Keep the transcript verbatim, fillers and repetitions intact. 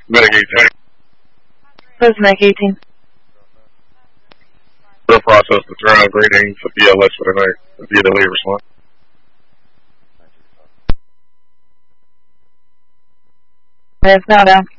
Medic eighteen. Who's Medic eighteen? We'll process the turnout greeting for B L S for the night. Via the lead response. It's not down.